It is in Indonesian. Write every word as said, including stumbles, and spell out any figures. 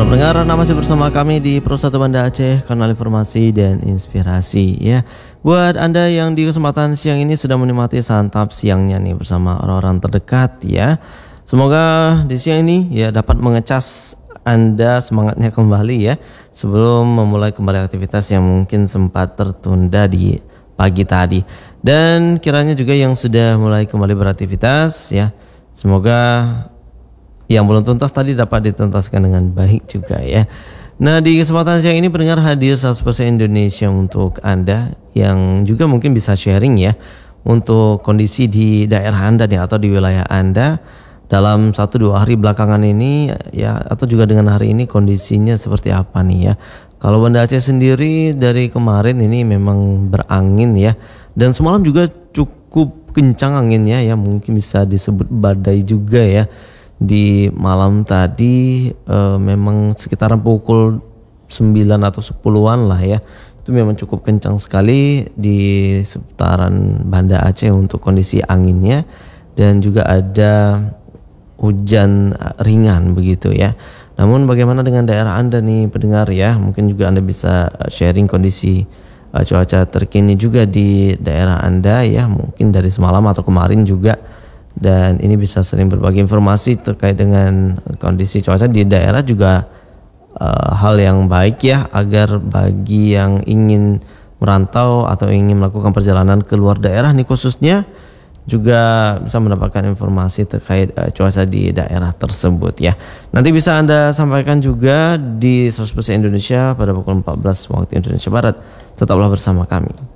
para pendengar, masih bersama kami di Pro satu Banda Aceh, kanal informasi dan inspirasi ya. Buat Anda yang di kesempatan siang ini sudah menikmati santap siangnya nih bersama orang-orang terdekat ya. Semoga di siang ini ya dapat mengecas Anda semangatnya kembali ya, sebelum memulai kembali aktivitas yang mungkin sempat tertunda di pagi tadi. Dan kiranya juga yang sudah mulai kembali beraktivitas ya, semoga yang belum tuntas tadi dapat dituntaskan dengan baik juga ya. Nah, di kesempatan siang ini pendengar hadir seratus persen Indonesia untuk Anda yang juga mungkin bisa sharing ya untuk kondisi di daerah Anda nih atau di wilayah Anda dalam satu dua hari belakangan ini ya, atau juga dengan hari ini kondisinya seperti apa nih ya. Kalau Banda Aceh sendiri dari kemarin ini memang berangin ya, dan semalam juga cukup kencang anginnya ya, mungkin bisa disebut badai juga ya. Di malam tadi e, memang sekitaran pukul sembilan atau sepuluhan lah ya. Itu memang cukup kencang sekali di seputaran Banda Aceh untuk kondisi anginnya, dan juga ada hujan ringan begitu ya. Namun bagaimana dengan daerah Anda nih pendengar ya? Mungkin juga Anda bisa sharing kondisi e, cuaca terkini juga di daerah Anda ya, mungkin dari semalam atau kemarin juga. Dan ini bisa sering berbagi informasi terkait dengan kondisi cuaca di daerah juga uh, hal yang baik ya, agar bagi yang ingin merantau atau ingin melakukan perjalanan ke luar daerah nih khususnya juga bisa mendapatkan informasi terkait uh, cuaca di daerah tersebut ya. Nanti bisa Anda sampaikan juga di seratus persen Indonesia pada pukul empat belas waktu Indonesia Barat. Tetaplah bersama kami.